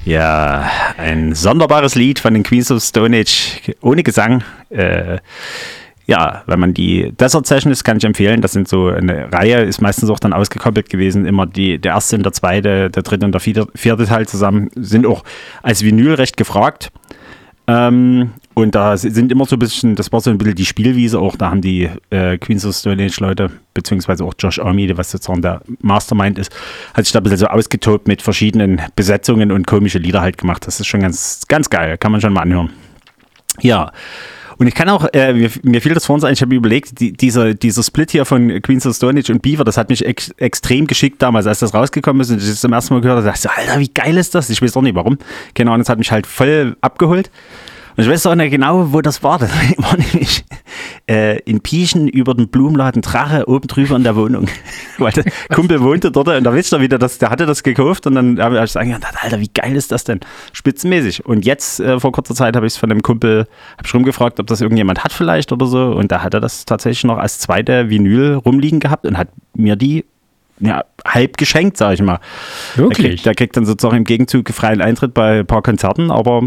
Ja, ein sonderbares Lied von den Queens of Stone Age, ohne Gesang. Ja, wenn man die Desert Session ist, kann ich empfehlen. Das sind so eine Reihe, ist meistens auch dann ausgekoppelt gewesen. Immer der erste und der zweite, der dritte und der vierte Teil zusammen sind auch als Vinyl recht gefragt. Und da sind immer so ein bisschen, das war so ein bisschen die Spielwiese auch, da haben die Queens of Stone Age Leute, beziehungsweise auch Josh Homme, was jetzt der Mastermind ist, hat sich da ein bisschen so ausgetobt mit verschiedenen Besetzungen und komische Lieder halt gemacht. Das ist schon ganz, ganz geil, kann man schon mal anhören. Ja, und ich kann auch, mir fiel das vorhin ein, ich habe überlegt, dieser Split hier von Queens of Stone Age und Beaver, das hat mich extrem geschickt damals, als das rausgekommen ist und ich das zum ersten Mal gehört habe, dachte ich so, Alter, wie geil ist das? Ich weiß auch nicht warum. Keine Ahnung, das hat mich halt voll abgeholt. Und ich weiß auch nicht genau, wo das war. Das war nämlich in Pieschen über den Blumenladen Drache oben drüber in der Wohnung. Weil der Kumpel wohnte dort und da wisst ihr wieder, der hatte das gekauft und dann habe ich gesagt, Alter, wie geil ist das denn? Spitzenmäßig. Und jetzt, vor kurzer Zeit, habe ich es von einem Kumpel, habe ich rumgefragt, ob das irgendjemand hat vielleicht oder so. Und da hat er das tatsächlich noch als zweite Vinyl rumliegen gehabt und hat mir die halb geschenkt, sag ich mal. Wirklich? Der kriegt dann sozusagen im Gegenzug freien Eintritt bei ein paar Konzerten, aber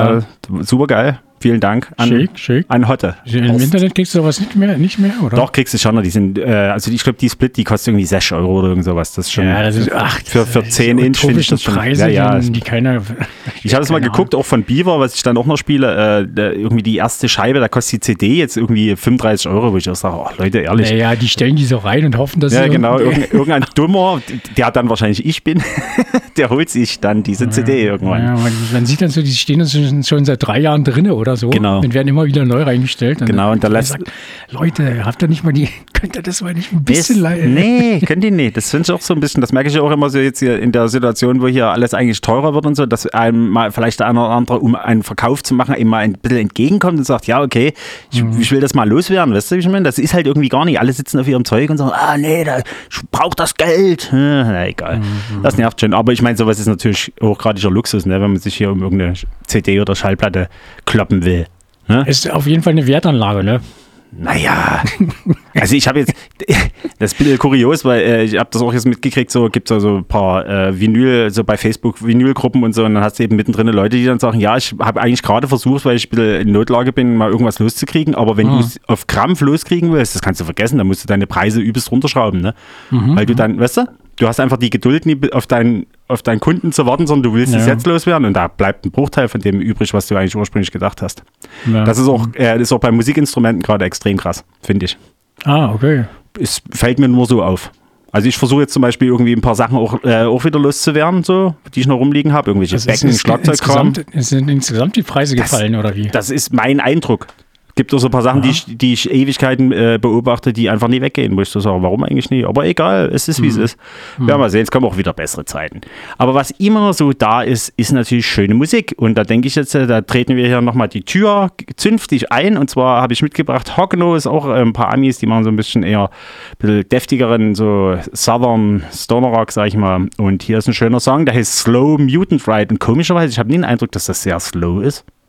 super geil. Vielen Dank an Hotte. Im Internet kriegst du sowas nicht mehr, oder? Doch, kriegst du schon. Die sind, also ich glaube, die Split, die kostet irgendwie 6 € oder irgend sowas. Das ist schon, ja, das ist, für 10 Inch finde ich das schon. Preise, die keiner... Ich habe es mal geguckt, auch von Beaver, was ich dann auch noch spiele, irgendwie die erste Scheibe, da kostet die CD jetzt irgendwie 35 €, wo ich auch sage, oh, Leute, ehrlich. Ja, die stellen die so rein und hoffen, dass ja, genau, irgendein Dummer, der dann wahrscheinlich ich bin, der holt sich dann diese CD irgendwann. Ja, man sieht dann so, die stehen schon seit 3 Jahren drin oder so. Genau. Und werden immer wieder neu reingestellt. Genau, und da lässt... Leute, habt ihr nicht mal könnt ihr das mal nicht ein bisschen Nee, könnt ihr nicht. Das finde ich auch so ein bisschen, das merke ich auch immer so jetzt hier in der Situation, wo hier alles eigentlich teurer wird und so, dass einem mal vielleicht der eine oder andere, um einen Verkauf zu machen, eben mal ein bisschen entgegenkommt und sagt, ja, okay, ich will das mal loswerden, weißt du, wie ich meine? Das ist halt irgendwie gar nicht. Alle sitzen auf ihrem Zeug und sagen, nee, ich brauche das Geld. Na, egal. Das nervt schon. Aber ich meine, sowas ist natürlich hochgradiger Luxus, ne, wenn man sich hier um irgendeine CD oder Schallplatte kloppen will. Ne? Ist auf jeden Fall eine Wertanlage, ne? Naja, also ich habe jetzt, das ist ein bisschen kurios, weil ich habe das auch jetzt mitgekriegt, so gibt es so ein paar Vinyl, so bei Facebook Vinylgruppen und so, und dann hast du eben mittendrin Leute, die dann sagen, ja, ich habe eigentlich gerade versucht, weil ich ein bisschen in Notlage bin, mal irgendwas loszukriegen, aber wenn du es auf Krampf loskriegen willst, das kannst du vergessen, dann musst du deine Preise übelst runterschrauben, ne? Weil du dann, weißt du hast einfach die Geduld, nie auf deinen Kunden zu warten, sondern du willst es jetzt loswerden und da bleibt ein Bruchteil von dem übrig, was du eigentlich ursprünglich gedacht hast. Ja. Das ist auch bei Musikinstrumenten gerade extrem krass, finde ich. Ah, okay. Es fällt mir nur so auf. Also ich versuche jetzt zum Beispiel irgendwie ein paar Sachen auch wieder loszuwerden, so, die ich noch rumliegen habe, irgendwelche Becken, Schlagzeugkram. Sind insgesamt die Preise gefallen, oder wie? Das ist mein Eindruck. Es gibt auch so ein paar Sachen, die ich Ewigkeiten beobachte, die einfach nie weggehen, wo ich so sage, warum eigentlich nie? Aber egal, es ist wie es ist. Wir werden mal sehen, es kommen auch wieder bessere Zeiten. Aber was immer so da ist, ist natürlich schöne Musik. Und da denke ich jetzt, da treten wir hier nochmal die Tür zünftig ein. Und zwar habe ich mitgebracht, Hogno ist auch ein paar Amis, die machen so ein bisschen eher ein bisschen deftigeren, so Southern Stoner Rock, sag ich mal. Und hier ist ein schöner Song, der heißt Slow Mutant Ride. Und komischerweise, ich habe nie den Eindruck, dass das sehr slow ist.